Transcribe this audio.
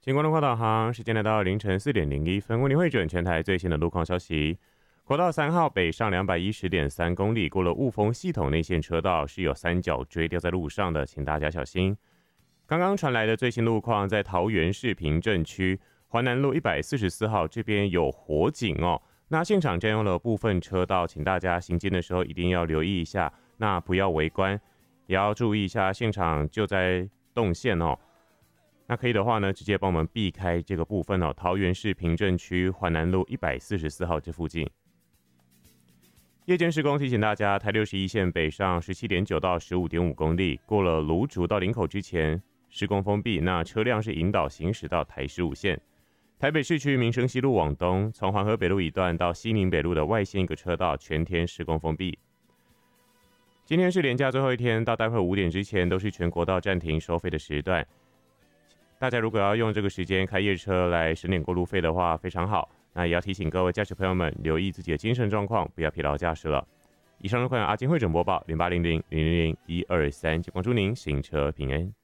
请观众快导航，时间来到凌晨4:01，为您汇准全台最新的路况消息。国道3号北上210.3公里，过了雾峰系统内线车道是有三角锥掉在路上的，请大家小心。刚刚传来的最新路况，在桃园市平镇区环南路144号这边有火警哦，那现场占用了部分车道，请大家行进的时候一定要留意一下，那不要围观，也要注意一下现场救灾动线哦。那可以的话呢，直接帮我们避开这个部分哦。桃园市平镇区环南路144号这附近，夜间施工提醒大家，台61线北上17.9到15.5公里，过了芦竹到林口之前施工封闭，那车辆是引导行驶到台15线。台北市区民生西路往东，从环河北路一段到西宁北路的外线一个车道全天施工封闭。今天是连假最后一天，到待会5点之前都是全国道暂停收费的时段。大家如果要用这个时间开夜车来省点过路费的话，非常好。那也要提醒各位驾驶朋友们留意自己的精神状况，不要疲劳驾驶了。以上是阿金汇整播报，0800000123，就关注您行车平安。